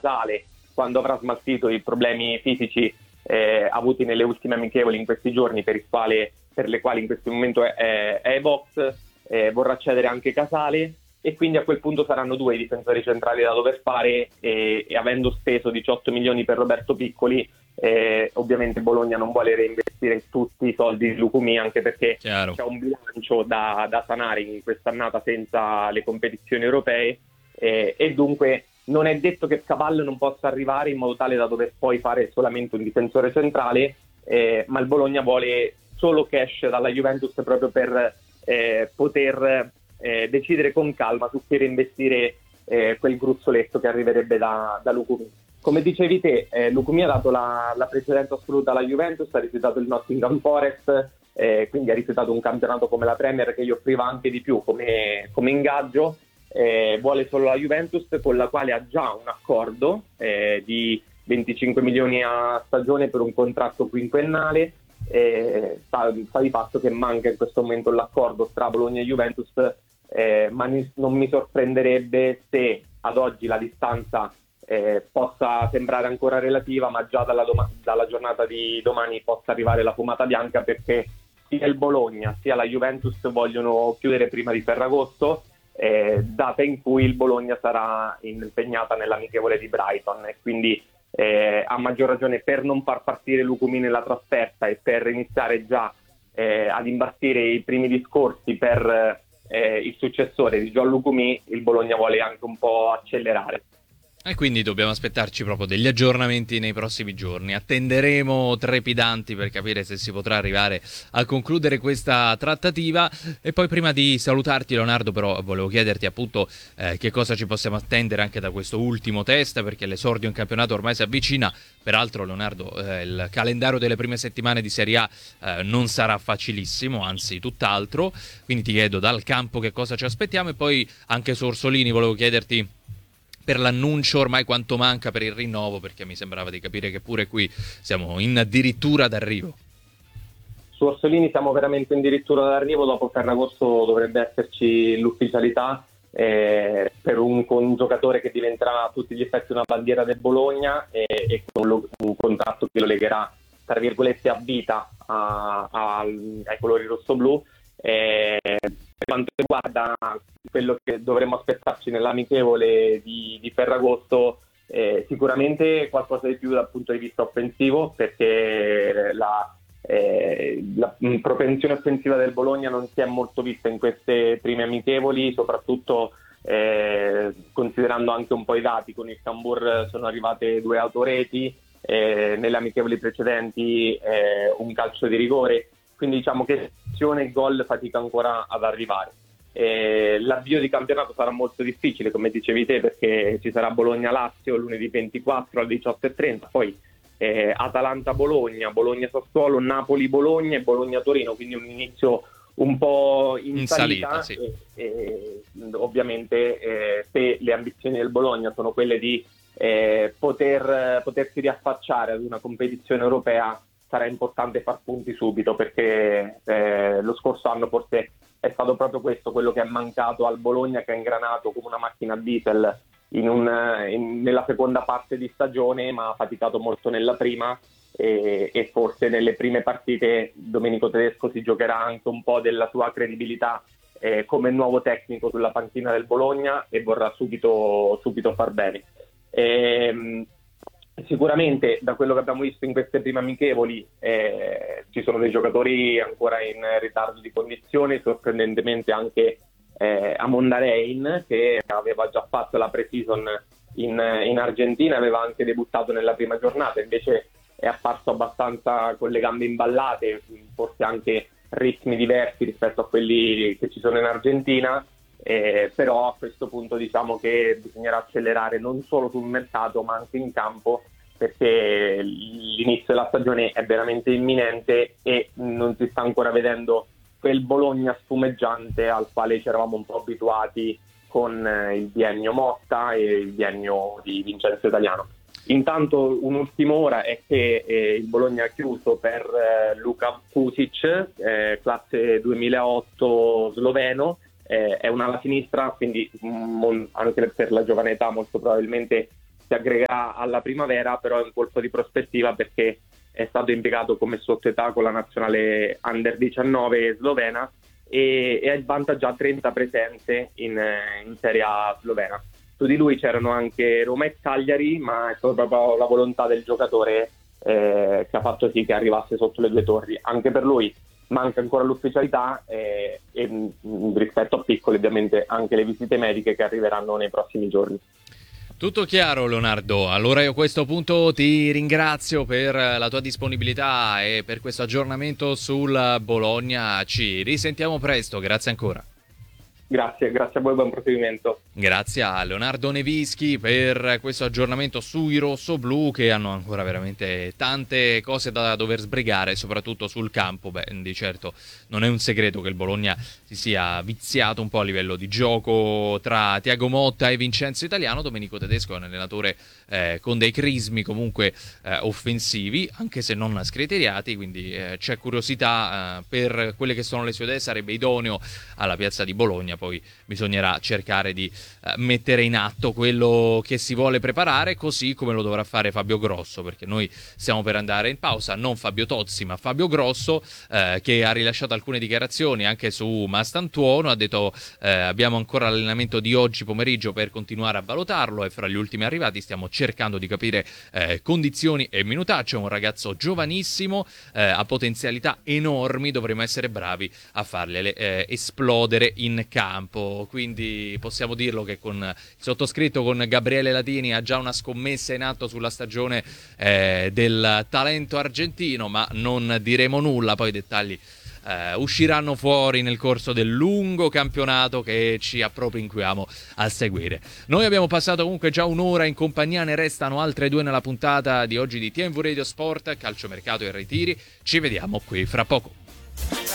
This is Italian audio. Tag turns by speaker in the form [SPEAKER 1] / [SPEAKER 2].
[SPEAKER 1] Casale, quando avrà smaltito i problemi fisici avuti nelle ultime amichevoli in questi giorni, per le quali in questo momento è ai box, vorrà cedere anche Casale, e quindi a quel punto saranno due i difensori centrali da dover fare, e avendo speso 18 milioni per Roberto Piccoli, ovviamente Bologna non vuole reinvestire tutti i soldi di Lucumí, anche perché
[SPEAKER 2] Chiaro.
[SPEAKER 1] c'è un bilancio da sanare in quest'annata senza le competizioni europee, e dunque non è detto che Cavallo non possa arrivare in modo tale da dover poi fare solamente un difensore centrale, ma il Bologna vuole solo cash dalla Juventus proprio per poter decidere con calma su chi reinvestire quel gruzzoletto che arriverebbe da Lucumí. Come dicevi te, Lucumí ha dato la precedenza assoluta alla Juventus, ha rifiutato il Nottingham Forest, quindi ha rifiutato un campionato come la Premier che gli offriva anche di più come ingaggio. Vuole solo la Juventus, con la quale ha già un accordo di 25 milioni a stagione per un contratto quinquennale. Sta di fatto che manca in questo momento l'accordo tra Bologna e Juventus, ma non mi sorprenderebbe se ad oggi la distanza possa sembrare ancora relativa, ma già dalla giornata di domani possa arrivare la fumata bianca, perché sia il Bologna sia la Juventus vogliono chiudere prima di Ferragosto, data in cui il Bologna sarà impegnata nell'amichevole di Brighton, e quindi a maggior ragione, per non far partire Lucumí nella trasferta e per iniziare già ad imbastire i primi discorsi per il successore di John Lucumí, il Bologna vuole anche un po' accelerare.
[SPEAKER 2] E quindi dobbiamo aspettarci proprio degli aggiornamenti nei prossimi giorni. Attenderemo trepidanti per capire se si potrà arrivare a concludere questa trattativa. E poi, prima di salutarti, Leonardo, però volevo chiederti appunto che cosa ci possiamo attendere anche da questo ultimo test, perché l'esordio in campionato ormai si avvicina. Peraltro, Leonardo, il calendario delle prime settimane di Serie A non sarà facilissimo, anzi tutt'altro. Quindi ti chiedo dal campo che cosa ci aspettiamo, e poi anche su Orsolini volevo chiederti per l'annuncio ormai quanto manca per il rinnovo, perché mi sembrava di capire che pure qui siamo in addirittura d'arrivo.
[SPEAKER 1] Su Orsolini siamo veramente addirittura d'arrivo. Dopo Ferragosto dovrebbe esserci l'ufficialità per un giocatore che diventerà a tutti gli effetti una bandiera del Bologna, e con un contratto che lo legherà, tra virgolette, a vita ai colori rossoblù. Per quanto riguarda quello che dovremmo aspettarci nell'amichevole di Ferragosto, sicuramente qualcosa di più dal punto di vista offensivo, perché la propensione offensiva del Bologna non si è molto vista in queste prime amichevoli, soprattutto considerando anche un po' i dati. Con il Cambur sono arrivate 2 autoreti, nelle amichevoli precedenti un calcio di rigore, quindi diciamo che azione e gol fatica ancora ad arrivare. L'avvio di campionato sarà molto difficile, come dicevi te, perché ci sarà Bologna-Lazio lunedì 24 alle 18:30, poi Atalanta-Bologna, Bologna-Sassuolo, Napoli-Bologna e Bologna-Torino, quindi un inizio un po' in salita.
[SPEAKER 2] Sì.
[SPEAKER 1] Ovviamente se le ambizioni del Bologna sono quelle di potersi riaffacciare ad una competizione europea, sarà importante far punti subito, perché lo scorso anno forse è stato proprio questo quello che è mancato al Bologna, che ha ingranato come una macchina a diesel nella seconda parte di stagione, ma ha faticato molto nella prima, e forse nelle prime partite Domenico Tedesco si giocherà anche un po' della sua credibilità come nuovo tecnico sulla panchina del Bologna, e vorrà subito far bene. Sicuramente, da quello che abbiamo visto in queste prime amichevoli, ci sono dei giocatori ancora in ritardo di condizione, sorprendentemente anche Amon Rein, che aveva già fatto la pre-season in Argentina, aveva anche debuttato nella prima giornata, invece è apparso abbastanza con le gambe imballate, forse anche ritmi diversi rispetto a quelli che ci sono in Argentina. Però a questo punto diciamo che bisognerà accelerare non solo sul mercato ma anche in campo, perché l'inizio della stagione è veramente imminente e non si sta ancora vedendo quel Bologna spumeggiante al quale ci eravamo un po' abituati con il biennio Motta e il biennio di Vincenzo Italiano. Intanto un'ultima ora è che il Bologna ha chiuso per Luka Kusic, classe 2008 sloveno. È un'ala sinistra, quindi anche per la giovane età molto probabilmente si aggregerà alla primavera, però è un colpo di prospettiva perché è stato impiegato come sottoetà con la nazionale Under 19 slovena e vanta già 30 presenze in Serie A slovena. Su di lui c'erano anche Roma e Cagliari, ma è stata proprio la volontà del giocatore che ha fatto sì che arrivasse sotto le 2 torri. Anche per lui manca ancora l'ufficialità e rispetto a Piccoli ovviamente anche le visite mediche che arriveranno nei prossimi giorni.
[SPEAKER 2] Tutto chiaro, Leonardo. Allora io a questo punto ti ringrazio per la tua disponibilità e per questo aggiornamento sul Bologna. Ci risentiamo presto, grazie ancora.
[SPEAKER 1] Grazie a voi, buon proseguimento.
[SPEAKER 2] Grazie a Leonardo Nevischi per questo aggiornamento sui rossoblù, che hanno ancora veramente tante cose da dover sbrigare, soprattutto sul campo. Di certo non è un segreto che il Bologna si sia viziato un po' a livello di gioco tra Thiago Motta e Vincenzo Italiano. Domenico Tedesco è un allenatore con dei crismi comunque offensivi, anche se non scriteriati, quindi c'è curiosità per quelle che sono le sue idee, sarebbe idoneo alla piazza di Bologna. Poi bisognerà cercare di mettere in atto quello che si vuole preparare, così come lo dovrà fare Fabio Grosso, perché noi stiamo per andare in pausa, non Fabio Tozzi ma Fabio Grosso, che ha rilasciato alcune dichiarazioni anche su Mastantuono. Ha detto abbiamo ancora l'allenamento di oggi pomeriggio per continuare a valutarlo, e fra gli ultimi arrivati stiamo cercando di capire condizioni e minutaccio. È un ragazzo giovanissimo, ha potenzialità enormi, dovremo essere bravi a farle esplodere in campo. Quindi possiamo dirlo che con il sottoscritto, con Gabriele Latini, ha già una scommessa in atto sulla stagione del talento argentino, ma non diremo nulla, poi i dettagli usciranno fuori nel corso del lungo campionato che ci appropinquiamo a seguire. Noi abbiamo passato comunque già un'ora in compagnia, ne restano altre 2 nella puntata di oggi di TMV Radio Sport, calciomercato e ritiri. Ci vediamo qui fra poco.